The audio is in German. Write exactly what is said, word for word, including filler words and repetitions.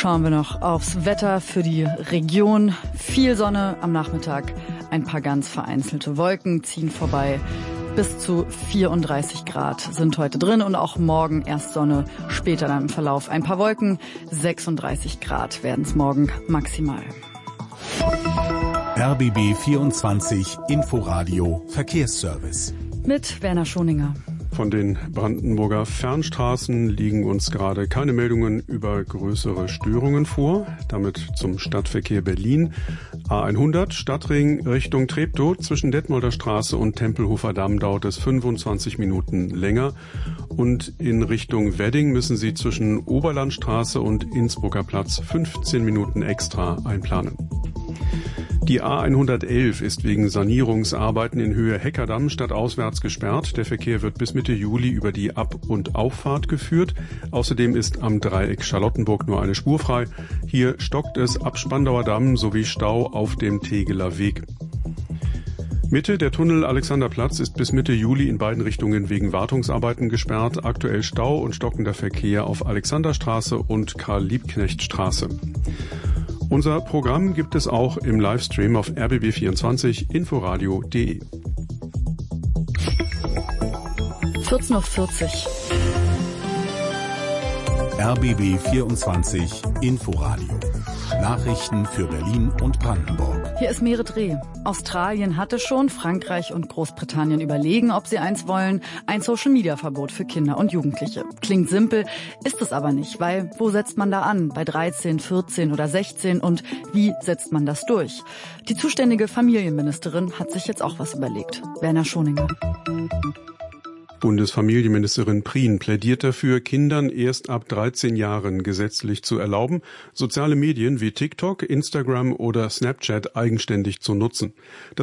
schauen wir noch aufs Wetter für die Region. Viel Sonne am Nachmittag, ein paar ganz vereinzelte Wolken ziehen vorbei. Bis zu vierunddreißig Grad sind heute drin und auch morgen erst Sonne, später dann im Verlauf ein paar Wolken. sechsunddreißig Grad werden es morgen maximal. R B B vierundzwanzig Inforadio Verkehrsservice. Mit Werner Schoninger. Von den Brandenburger Fernstraßen liegen uns gerade keine Meldungen über größere Störungen vor. Damit zum Stadtverkehr Berlin. A hundert Stadtring Richtung Treptow zwischen Detmolder Straße und Tempelhofer Damm dauert es fünfundzwanzig Minuten länger. Und in Richtung Wedding müssen Sie zwischen Oberlandstraße und Innsbrucker Platz fünfzehn Minuten extra einplanen. Die A hundertelf ist wegen Sanierungsarbeiten in Höhe Heckerdamm stadtauswärts gesperrt. Der Verkehr wird bis Mitte Juli über die Ab- und Auffahrt geführt. Außerdem ist am Dreieck Charlottenburg nur eine Spur frei. Hier stockt es ab Spandauer Damm sowie Stau auf dem Tegeler Weg. Mitte der Tunnel Alexanderplatz ist bis Mitte Juli in beiden Richtungen wegen Wartungsarbeiten gesperrt. Aktuell Stau und stockender Verkehr auf Alexanderstraße und Karl-Liebknecht-Straße. Unser Programm gibt es auch im Livestream auf R B B vierundzwanzig inforadio punkt de. vierzehn Uhr vierzig. R B B vierundzwanzig Inforadio. Nachrichten für Berlin und Brandenburg. Hier ist Merit Reh. Australien hatte schon, Frankreich und Großbritannien überlegen, ob sie eins wollen, ein Social-Media-Verbot für Kinder und Jugendliche. Klingt simpel, ist es aber nicht, weil wo setzt man da an? Bei dreizehn, vierzehn oder sechzehn und wie setzt man das durch? Die zuständige Familienministerin hat sich jetzt auch was überlegt. Werner Schoninger. Bundesfamilienministerin Prien plädiert dafür, Kindern erst ab dreizehn Jahren gesetzlich zu erlauben, soziale Medien wie TikTok, Instagram oder Snapchat eigenständig zu nutzen. Das